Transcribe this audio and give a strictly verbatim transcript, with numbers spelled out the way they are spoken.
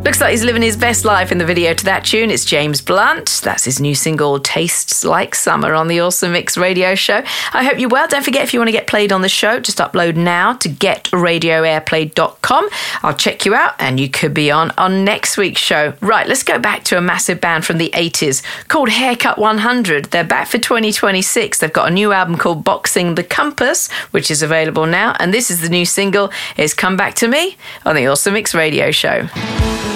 Looks like he's living his best life in the video to that tune. It's James Blunt. That's his new single, Tastes Like Summer, on the Awesome Mix Radio Show. I hope you're well. Don't forget, if you want to get played on the show, just upload now to get radio airplay dot com. I'll check you out and you could be on on next week's show. Right, let's go back to a massive band from the eighties called Haircut one hundred. They're back for twenty twenty-six. They've got a new album called Boxing the Compass, which is available now. And this is the new single. It's Come Back to Me on the Awesome Mix Radio Show.